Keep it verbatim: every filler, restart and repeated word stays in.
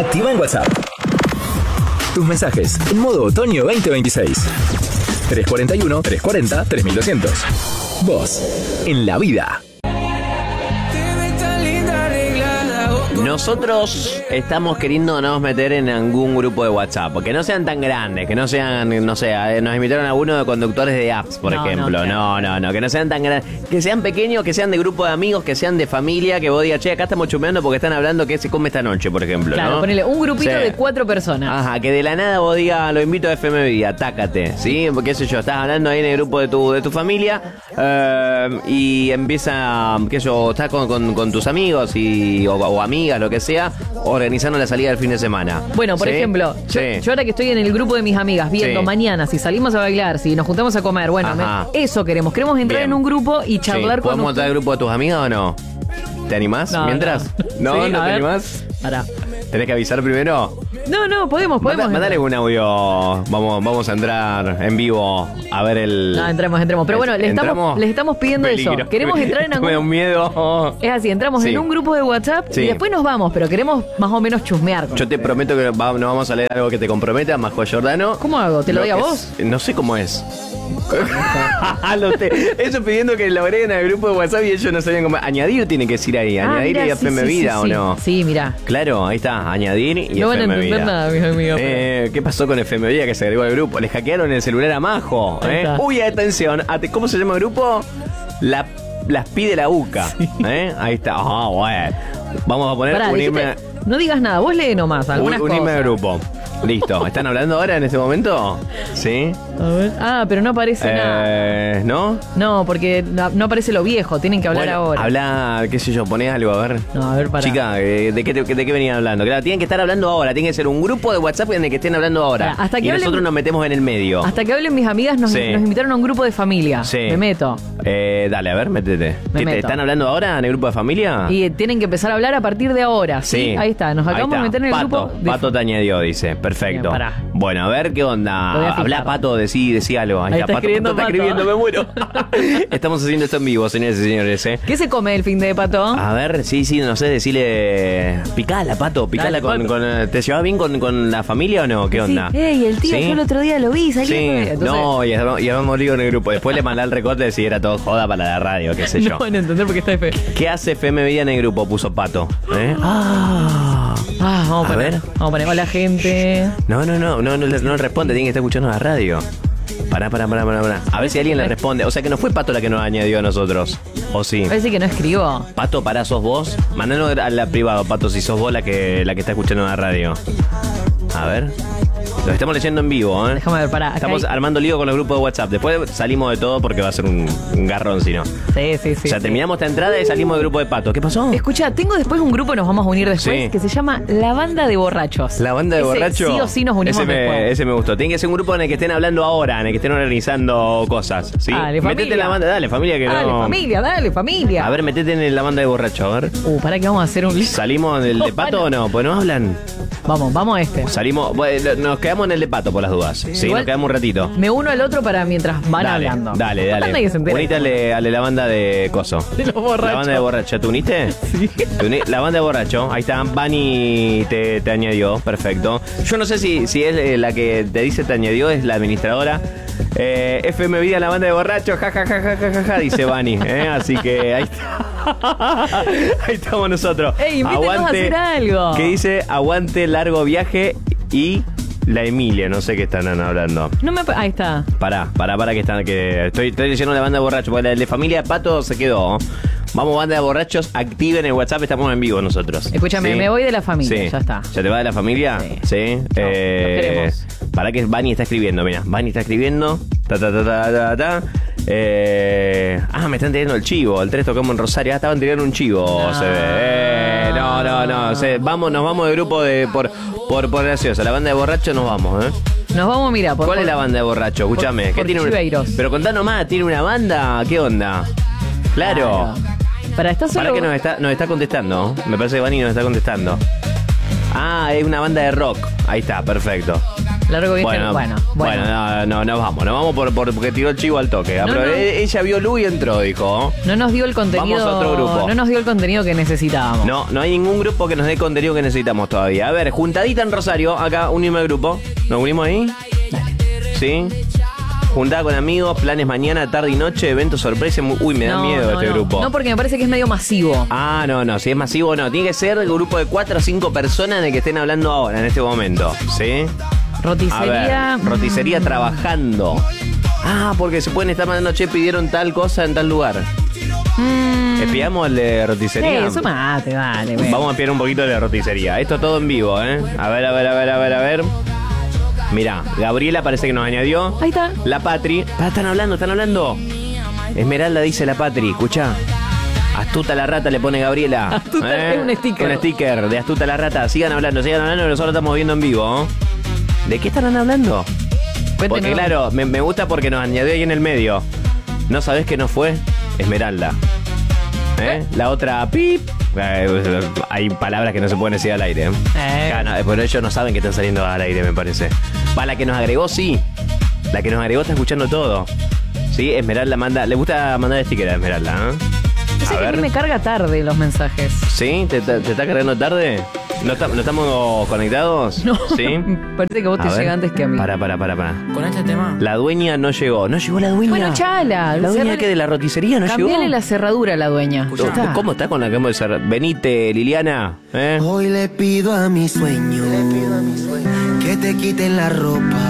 activa en WhatsApp. Tus mensajes en modo otoño veinte veintiséis. tres cuarenta y uno, tres cuarenta, tres mil doscientos. Vos, en la vida. Nosotros estamos queriéndonos meter en algún grupo de WhatsApp, que no sean tan grandes, que no sean, no sé, nos invitaron a algunos de conductores de apps, por No, ejemplo. no, No, no, no, que no sean tan grandes, que sean pequeños, que sean de grupo de amigos, que sean de familia, que vos digas, che, acá estamos chumeando porque están hablando que se come esta noche, por ejemplo, Claro, ¿no? ponele un grupito Sí. de cuatro personas. Ajá, que de la nada vos digas, lo invito a F M V, atácate, ¿sí? Porque, qué sé yo, estás hablando ahí en el grupo de tu, de tu familia eh, y empieza, qué sé yo, estás con, con, con tus amigos y, o, o amigas, lo que sea, organizando la salida del fin de semana. Bueno, por ¿Sí? ejemplo, yo, Sí. yo ahora que estoy en el grupo de mis amigas viendo Sí. mañana si salimos a bailar, si nos juntamos a comer, bueno, Ajá. me- eso queremos. Queremos entrar Bien. en un grupo y charlar Sí. con ¿Podemos entrar al ustedes. grupo de tus amigas o no? ¿Te animás No, mientras? no. ¿No? Sí, ¿No a te ver. animás? Pará. ¿Tenés que avisar primero? No, no, podemos, podemos. Manda- Mandale un audio. Vamos, vamos a entrar en vivo a ver el... No, entremos, entremos. Pero bueno, les estamos, ¿Entramos? les estamos pidiendo Peligro. eso. Queremos entrar en Me da algún... un miedo. Es así, entramos Sí. en un grupo de WhatsApp Sí. y después nos vamos, pero queremos más o menos chusmear. Con Yo te prometo que va- no vamos a leer algo que te comprometa, Majo Giordano. ¿Cómo hago? ¿Te lo doy a que vos? es- no sé cómo es. Lo te- Eso pidiendo que lo agreguen al grupo de WhatsApp y ellos no sabían cómo. Añadir tiene que decir ahí. Ah, Añadir mirá, y sí, F M sí, Vida sí, o sí. no. Sí, mirá. Claro, ahí está. Añadir y No van a F M entender Vida. nada, mis amigos. Eh, ¿Qué pasó con F M Vida que se agregó al grupo? Le hackearon el celular a Majo. Ahí ¿eh? está. Uy, atención. ate- ¿Cómo se llama el grupo? La, las pide la UCA. ¿eh? Ahí está. Ah, bueno. Vamos a poner Pará, unirme. dijiste- no digas nada, vos lee nomás algunas Un- unirme cosas. al grupo. Listo. ¿Están hablando ahora en este momento? ¿Sí? A ver. Ah, pero no aparece nada. Eh, ¿No? No, porque no, no aparece lo viejo, tienen que hablar Bueno, ahora. Habla, qué sé yo, ponés algo, a ver. No, a ver, pará. Chica, eh, ¿de qué, te- de qué venían hablando? Claro, tienen que estar hablando ahora, tiene que ser un grupo de WhatsApp en el que estén hablando ahora. Pará, hasta que y hablen- nosotros nos metemos en el medio. Hasta que hablen mis amigas, nos, Sí. nos invitaron a un grupo de familia. Sí. Me meto. Eh, dale, a ver, métete. Me ¿Te- te meto. ¿Están hablando ahora en el grupo de familia? Y tienen que empezar a hablar a partir de ahora. Sí, ahí está. Nos Ahí acabamos de está. meter en el Pato, grupo. de- Pato te añadió, dice. Perfecto. Bien, pará. Bueno, a ver qué Lo voy onda. a Habla, fijar. Pato, decí, decí algo. Ahí, Ahí está, está Pato. escribiendo Pato está Pato. escribiendo, me muero. Estamos haciendo esto en vivo, señores y señores, ¿eh? ¿Qué se come el fin de Pato? A ver, sí, sí, no sé, decirle. Picala, Pato, picala Dale, con, Pato. con- ¿Te llevas bien con, con la familia o no? ¿Qué onda? Sí. Ey, el tío, ¿Sí? yo el otro día lo vi, salí Sí, Entonces, no, y habíamos, y habíamos lío en el grupo. Después le mandé el recorte de si era todo joda para la radio, qué sé yo. no van a entender por qué está F. ¿Qué hace F M Vida en el grupo? Puso Pato. ¿Eh? Ah. Ah, vamos a A poner. ver. Vamos a poner. Hola, gente. No, no, no, no, no, le- no responde, tiene que estar escuchando la radio. Pará, pará, pará, pará, pará. A ver si alguien le responde. O sea que no fue Pato la que nos añadió a nosotros. ¿O sí? Parece que no escribo. Pato, pará, ¿sos vos? Mandanos a la privado, Pato, si sos vos la que, la que está escuchando la radio. A ver. Lo estamos leyendo en vivo, ¿eh? Déjame ver, pará. acá Estamos hay- armando lío con los grupos de WhatsApp. Después salimos de todo porque va a ser un, un garrón, si no. Sí, sí, sí. o sea, sí. terminamos esta entrada y salimos del grupo de Pato. ¿Qué pasó? Escucha, tengo después un grupo, nos vamos a unir después, Sí. que se llama La Banda de Borrachos. La banda de Ese borrachos. Sí o sí nos unimos ese me, después. ese me gustó. Tiene que ser un grupo en el que estén hablando ahora, en el que estén organizando cosas. ¿sí? Dale, Metete familia. en la banda, dale, familia, que Dale, no. familia, dale, familia. A ver, metete en la banda de borrachos, a ver. Uh, para que vamos a hacer un listo. ¿Salimos del de Pato o no? Pues no hablan. Vamos, vamos a este. Salimos, bueno, nos quedamos en el de Pato por las dudas. Sí, Igual- nos quedamos un ratito. Me uno al otro para mientras van Dale, hablando. dale, Total, dale. nadie se entera. Unite ale, ale la banda de coso. De los borrachos. La banda de borracho. ¿Te uniste? Sí. ¿Te uni- La banda de borracho. Ahí está. Bani te, te añadió. Perfecto. Yo no sé si, si es eh, la que te dice te añadió, es la administradora. Eh, F M Vida, la banda de borracho. Ja, ja, ja, ja, ja, ja, ja, dice Bani. ¿eh? Así que ahí está. Ahí estamos nosotros. Ey, invítenos a hacer algo. Que dice aguante largo viaje y la Emilia. No sé qué están hablando. No me... Ahí está. Pará, pará, pará que están, que estoy, estoy leyendo la banda de borrachos, porque la de familia Pato se quedó. Vamos, banda de borrachos, activen el WhatsApp, estamos en vivo nosotros. Escúchame, ¿Sí? me voy de la familia, Sí. ya está. ¿Ya te vas de la familia? Sí. Sí. Chao, los queremos. Pará que Bani está escribiendo, mira, Bani está escribiendo. Ta, ta, ta, ta, ta, ta. Eh, ah, me están tirando el chivo. El tres tocamos en Rosario. Ah, estaban tirando un chivo. No. Se ve. Eh, no, no, no. Se- vamos, nos vamos de grupo de por, por, por graciosa. La banda de borrachos nos vamos, ¿eh? Nos vamos, mira. Por, ¿Cuál es la banda de borracho? Escúchame. por- ¿Qué por tiene un- Chiveiros. Pero contanos más, ¿tiene una banda? ¿Qué onda? Claro. Para estar solo... Para que nos está, nos está contestando. Me parece que Vani nos está contestando. Ah, es una banda de rock. Ahí está, perfecto. Largo viaje. Bueno, Bueno, bueno, bueno. no, no, nos vamos, nos vamos por, por- porque tiró el chivo al toque. Ah, No, pero no. e- ella vio Lu y entró, dijo. No nos dio el contenido. Vamos a otro grupo. No nos dio el contenido que necesitábamos. No, no hay ningún grupo que nos dé contenido que necesitamos todavía. A ver, juntadita en Rosario, acá unimos el grupo. ¿Nos unimos ahí? Sí. Juntada con amigos, planes mañana, tarde y noche, eventos sorpresa. Uy, me da No, miedo no, este no. grupo. No, porque me parece que es medio masivo. Ah, no, no, si es masivo no. Tiene que ser el grupo de cuatro o cinco personas de que estén hablando ahora, en este momento. ¿Sí? A Roticería. ver, roticería mm, trabajando. Ah, porque se pueden estar mandando, che, pidieron tal cosa en tal lugar. mm, ¿Espiamos el de Sí, roticería? eso mate, dale. bueno. Vamos a espiar un poquito de roticería. Esto todo en vivo, ¿eh? A ver, a ver, a ver, a ver, a ver. Mirá, Gabriela parece que nos añadió. Ahí está. La Patri. Ah, están hablando, están hablando. Esmeralda dice la Patri, escuchá. Astuta la rata le pone Gabriela. Astuta es un sticker. Un sticker de Astuta la rata. Sigan hablando, sigan hablando, nosotros estamos viendo en vivo. ¿De qué estarán hablando? Porque Cuéntenos. claro, me, me gusta porque nos añadió ahí en el medio. ¿No sabés que no fue? Esmeralda. ¿Eh? La otra, pip. Eh, hay palabras que no se pueden decir al aire. ¿eh? Eh. Claro, no, pero ellos no saben que están saliendo al aire, me parece. Va, la que nos agregó, sí. La que nos agregó está escuchando todo. Sí, Esmeralda manda. Le gusta mandar sticker a Esmeralda, ¿eh? Yo sé A que a mí ver. me carga tarde los mensajes. ¿Sí? ¿Te, te- te está cargando tarde? ¿No, está- no estamos conectados? No. ¿Sí? Parece que vos A te ver. llega antes que a mí. Para, para, para, para. Con este tema. La dueña no llegó. ¿No llegó la dueña? Bueno, chala. ¿La dueña cerrale- que de la roticería no llegó? Cambiale la cerradura a la dueña. Ya está. ¿Cómo está con la que hemos de cerrar? Venite, Liliana. ¿Eh? Hoy le pido a mi sueño que te quiten la ropa.